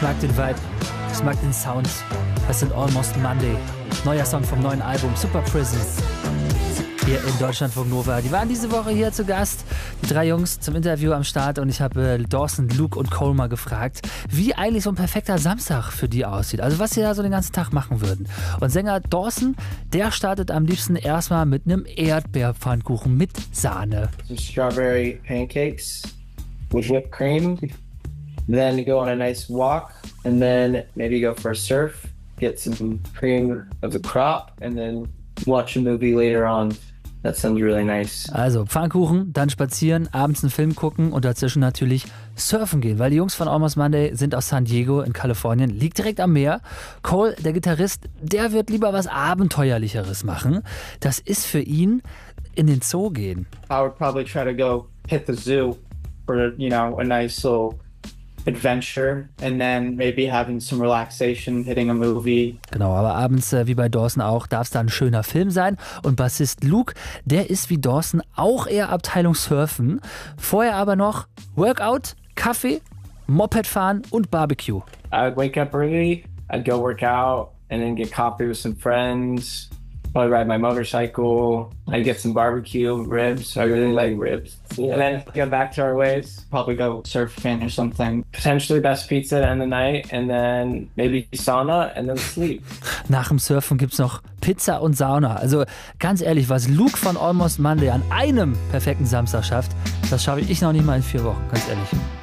Ich mag den Vibe, ich mag den Sound. Das sind Almost Monday. Neuer Song vom neuen Album Super Prison. Hier in Deutschlandfunk Nova. Die waren diese Woche hier zu Gast. Die 3 Jungs zum Interview am Start. Und ich habe Dawson, Luke und Cole mal gefragt, wie eigentlich so ein perfekter Samstag für die aussieht. Also was sie da so den ganzen Tag machen würden. Und Sänger Dawson, der startet am liebsten erstmal mit einem Erdbeerpfannkuchen mit Sahne. Some strawberry pancakes with whipped cream. Then go on a nice walk. And then maybe go for a surf. Get some cream of the crop. And then watch a movie later on. That sounds really nice. Also Pfannkuchen, dann spazieren, abends einen Film gucken und dazwischen natürlich surfen gehen, weil die Jungs von Almost Monday sind aus San Diego in Kalifornien, liegt direkt am Meer. Cole, der Gitarrist, der wird lieber was Abenteuerlicheres machen. Das ist für ihn in den Zoo gehen. I would probably try to go hit the zoo for, a nice little adventure and then maybe having some relaxation, hitting a movie. Genau, aber abends, wie bei Dawson auch, darf es da ein schöner Film sein. Und Bassist Luke, der ist wie Dawson auch eher Abteilung Surfen. Vorher aber noch Workout, Kaffee, Moped fahren und Barbecue. I would wake up early, I'd go work out and then get coffee with some friends. Probably ride my motorcycle. I'd get some barbecue ribs. I really like ribs. And then go back to our ways. Probably go surfing or something. Potentially best pizza to end the night. And then maybe sauna and then sleep. Nach dem Surfen gibt's noch Pizza und Sauna. Also ganz ehrlich, was Luke von Almost Monday an einem perfekten Samstag schafft, das schaffe ich noch nicht mal in 4 Wochen. Ganz ehrlich.